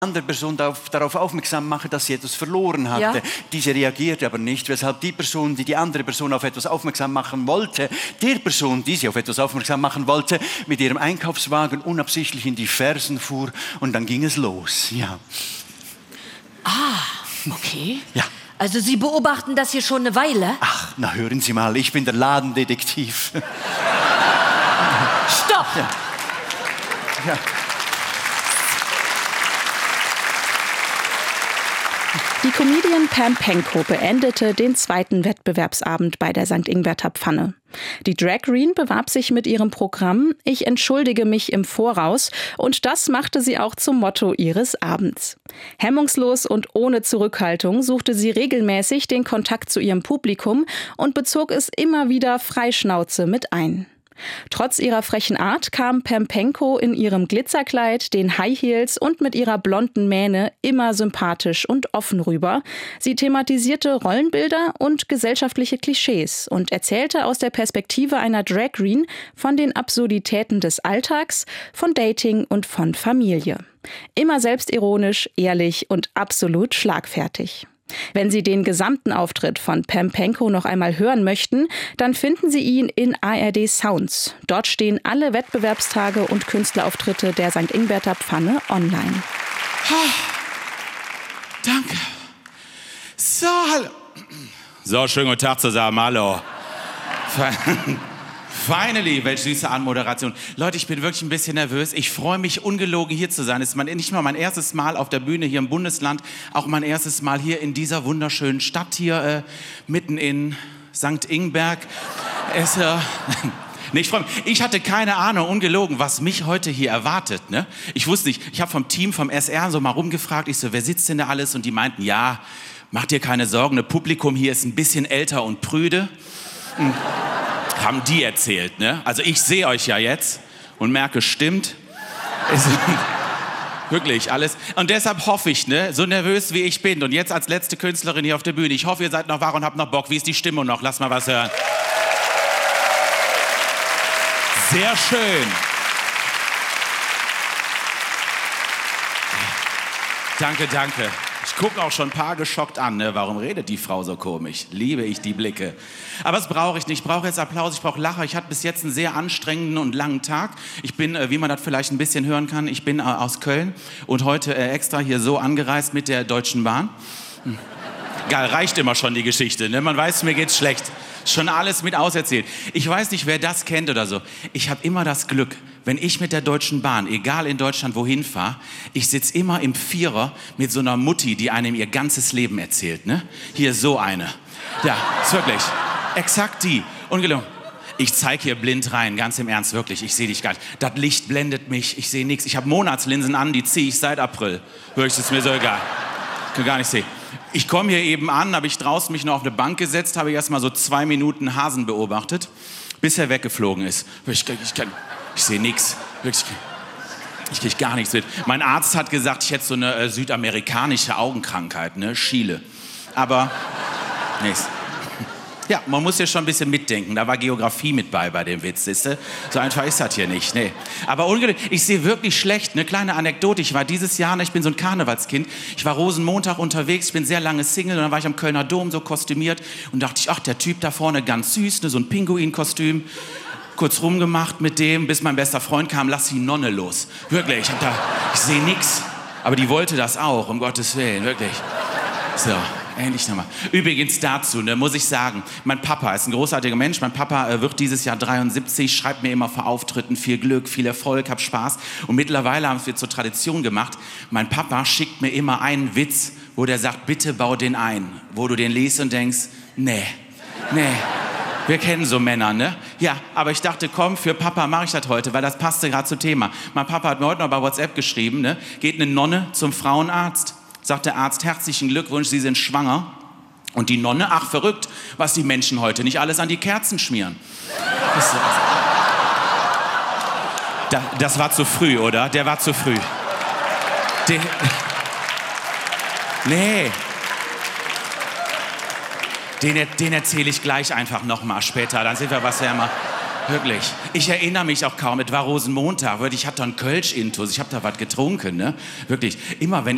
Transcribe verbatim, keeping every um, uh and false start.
andere Person darauf, darauf aufmerksam mache, dass sie etwas verloren hatte. Ja. Diese reagierte aber nicht, weshalb die Person, die die andere Person auf etwas aufmerksam machen wollte, der Person, die sie auf etwas aufmerksam machen wollte, mit ihrem Einkaufswagen unabsichtlich in die Fersen fuhr und dann ging es los. Ja. Ah, okay. Ja. Also Sie beobachten das hier schon eine Weile? Ach, na hören Sie mal, ich bin der Ladendetektiv. Stopp! Ja. Ja. Die Comedian Pam Penkow beendete den zweiten Wettbewerbsabend bei der Sankt Ingbert Pfanne. Die Drag Queen bewarb sich mit ihrem Programm »Ich entschuldige mich im Voraus« und das machte sie auch zum Motto ihres Abends. Hemmungslos und ohne Zurückhaltung suchte sie regelmäßig den Kontakt zu ihrem Publikum und bezog es immer wieder freischnauze mit ein. Trotz ihrer frechen Art kam Pam Penkow in ihrem Glitzerkleid, den High Heels und mit ihrer blonden Mähne immer sympathisch und offen rüber. Sie thematisierte Rollenbilder und gesellschaftliche Klischees und erzählte aus der Perspektive einer Drag Queen von den Absurditäten des Alltags, von Dating und von Familie. Immer selbstironisch, ehrlich und absolut schlagfertig. Wenn Sie den gesamten Auftritt von Pam Penkow noch einmal hören möchten, dann finden Sie ihn in A R D Sounds. Dort stehen alle Wettbewerbstage und Künstlerauftritte der Sankt Ingberter Pfanne online. Danke. So, hallo. So, schönen guten Tag zusammen, hallo. Finally, welche süße Anmoderation. Leute, ich bin wirklich ein bisschen nervös. Ich freue mich ungelogen hier zu sein. Es ist mein, nicht nur mein erstes Mal auf der Bühne hier im Bundesland, auch mein erstes Mal hier in dieser wunderschönen Stadt hier äh, mitten in Sankt Ingberg. Es, äh, nee, ich freue mich. Ich hatte keine Ahnung, ungelogen, was mich heute hier erwartet. Ne? Ich wusste nicht. Ich habe vom Team, vom S R so mal rumgefragt. Ich so, wer sitzt denn da alles? Und die meinten, ja, mach dir keine Sorgen. Das Publikum hier ist ein bisschen älter und prüde. Hm. Haben die erzählt, ne? Also ich sehe euch ja jetzt und merke, stimmt. Ist wirklich alles. Und deshalb hoffe ich, ne, so nervös wie ich bin und jetzt als letzte Künstlerin hier auf der Bühne, ich hoffe, ihr seid noch wach und habt noch Bock. Wie ist die Stimmung noch? Lass mal was hören. Sehr schön. Danke, danke. Ich gucke auch schon ein paar geschockt an, ne? Warum redet die Frau so komisch? Liebe ich die Blicke. Aber das brauche ich nicht. Ich brauche jetzt Applaus, ich brauche Lacher. Ich hatte bis jetzt einen sehr anstrengenden und langen Tag. Ich bin, wie man das vielleicht ein bisschen hören kann, ich bin aus Köln und heute extra hier so angereist mit der Deutschen Bahn. Hm. Geil, reicht immer schon die Geschichte, ne? Man weiß, mir geht's schlecht. Schon alles mit auserzählt. Ich weiß nicht, wer das kennt oder so. Ich habe immer das Glück, wenn ich mit der Deutschen Bahn, egal in Deutschland wohin fahre, ich sitze immer im Vierer mit so einer Mutti, die einem ihr ganzes Leben erzählt. Ne? Hier so eine. Ja, ist wirklich. Exakt die. Ungelungen. Ich zeige hier blind rein, ganz im Ernst, wirklich. Ich sehe dich gar nicht. Das Licht blendet mich, ich sehe nichts. Ich habe Monatslinsen an, die ziehe ich seit April. Wirklich, ist mir so egal. Ich kann gar nicht sehen. Ich komme hier eben an, habe ich draußen mich noch auf eine Bank gesetzt, habe erst mal so zwei Minuten Hasen beobachtet, bis er weggeflogen ist. Ich, ich, ich, ich sehe nichts. Ich, ich kriege gar nichts mit. Mein Arzt hat gesagt, ich hätte so eine äh, südamerikanische Augenkrankheit, ne? Schiele. Aber, nichts. Ja, man muss ja schon ein bisschen mitdenken. Da war Geografie mit bei bei dem Witz, siehste? So einfach ist das hier nicht. Nee. Aber ungelogen, ich sehe wirklich schlecht. Eine kleine Anekdote. Ich war dieses Jahr, ich bin so ein Karnevalskind, ich war Rosenmontag unterwegs, ich bin sehr lange Single und dann war ich am Kölner Dom so kostümiert und dachte ich, ach, der Typ da vorne ganz süß, ne, so ein Pinguin-Kostüm. Kurz rumgemacht mit dem, bis mein bester Freund kam, lass die Nonne los. Wirklich, ich, hab da, ich sehe nix. Aber die wollte das auch, um Gottes Willen, wirklich. So. Ähnlich nochmal. Übrigens dazu, ne, muss ich sagen, mein Papa ist ein großartiger Mensch. Mein Papa äh, wird dieses Jahr dreiundsiebzig, schreibt mir immer vor Auftritten viel Glück, viel Erfolg, hab Spaß. Und mittlerweile haben wir zur Tradition gemacht, mein Papa schickt mir immer einen Witz, wo der sagt, bitte bau den ein. Wo du den liest und denkst, nee, nee. Wir kennen so Männer, ne? Ja, aber ich dachte, komm, für Papa mache ich das heute, weil das passte gerade zum Thema. Mein Papa hat mir heute noch bei WhatsApp geschrieben, ne? Geht eine Nonne zum Frauenarzt. Sagt der Arzt, herzlichen Glückwunsch, Sie sind schwanger. Und die Nonne, ach verrückt, was die Menschen heute nicht alles an die Kerzen schmieren. Das, das, das war zu früh, oder? Der war zu früh. Den, nee. Den, den erzähle ich gleich einfach nochmal später. Dann sind wir was wärmer. Wirklich. Ich erinnere mich auch kaum. Es war Rosenmontag. Ich hatte einen Kölsch-Intus. Ich habe da was getrunken. Ne? Wirklich. Immer wenn